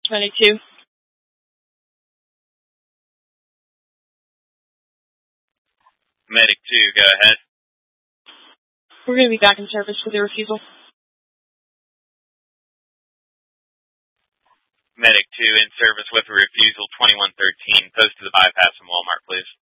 22. Medic 2, go ahead. We're going to be back in service with the refusal. Medic 2 in service with a refusal 2113. Post to the bypass from Walmart, please.